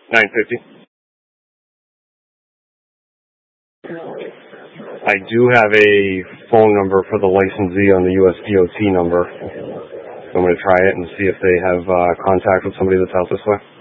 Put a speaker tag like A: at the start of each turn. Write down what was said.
A: 950. I do have a phone number for the licensee on the US DOT number. So I'm going to try it and see if they have contact with somebody that's out this way.